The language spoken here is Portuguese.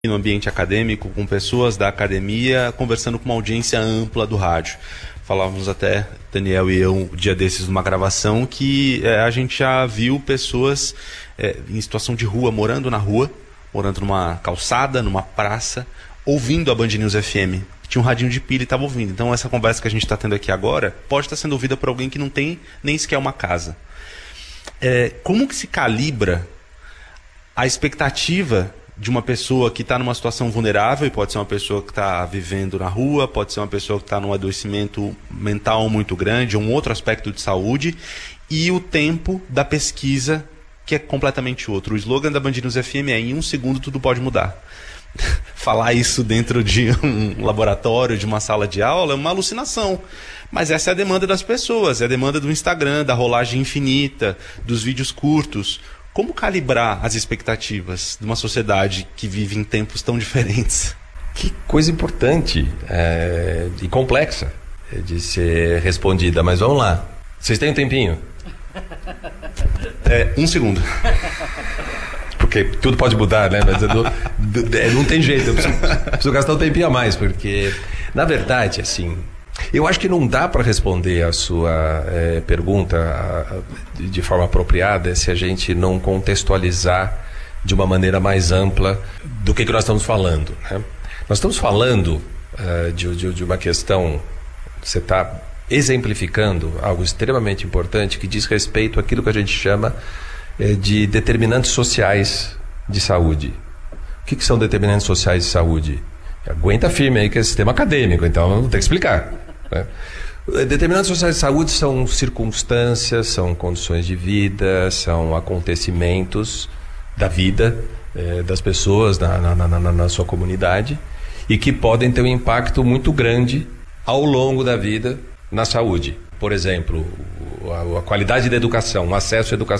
no ambiente acadêmico, com pessoas da academia, conversando com uma audiência ampla do rádio. Falávamos até, Daniel e eu, um dia desses, numa gravação, que a gente já viu pessoas em situação de rua, morando na rua, morando numa calçada, numa praça, ouvindo a Band News FM. Tinha um radinho de pilha e estava ouvindo. Então essa conversa que a gente está tendo aqui agora pode estar sendo ouvida por alguém que não tem nem sequer uma casa. Como que se calibra a expectativa de uma pessoa que está numa situação vulnerável, e pode ser uma pessoa que está vivendo na rua, pode ser uma pessoa que está num adoecimento mental muito grande, ou um outro aspecto de saúde, e o tempo da pesquisa, que é completamente outro. O slogan da Band News FM é: em 1 segundo tudo pode mudar. Falar isso dentro de um laboratório, de uma sala de aula, é uma alucinação. Mas essa é a demanda das pessoas, é a demanda do Instagram, da rolagem infinita, dos vídeos curtos. Como calibrar as expectativas de uma sociedade que vive em tempos tão diferentes? Que coisa importante e complexa de ser respondida, mas vamos lá. Vocês têm um tempinho? 1 segundo. Porque tudo pode mudar, né? Mas não tem jeito, eu preciso gastar um tempinho a mais, porque, na verdade, assim, eu acho que não dá para responder a sua pergunta de forma apropriada se a gente não contextualizar de uma maneira mais ampla do que nós estamos falando, né? Nós estamos falando de uma questão, você está exemplificando algo extremamente importante que diz respeito àquilo que a gente chama de determinantes sociais de saúde. O que são determinantes sociais de saúde? Aguenta firme aí que é sistema acadêmico, então vou ter que explicar, né? Determinantes sociais de saúde são circunstâncias, são condições de vida, são acontecimentos da vida das pessoas na sua comunidade e que podem ter um impacto muito grande ao longo da vida na saúde. Por exemplo, a qualidade da educação, o acesso à educação.